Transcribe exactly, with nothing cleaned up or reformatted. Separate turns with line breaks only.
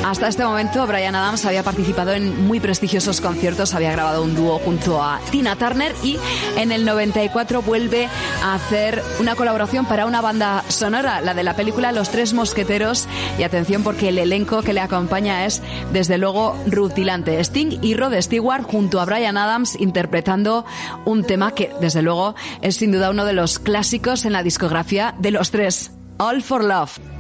Hasta este momento, Bryan Adams había participado en muy prestigiosos conciertos, había grabado un dúo junto a Tina Turner y en el noventa y cuatro vuelve a hacer una colaboración para una banda sonora, la de la película Los Tres Mosqueteros. Y atención, porque el elenco que le acompaña es, desde luego, rutilante. Sting y Rod Stewart junto a Bryan Adams interpretando un tema que, desde luego, es sin duda uno de los clásicos en la discografía de los tres. All for Love.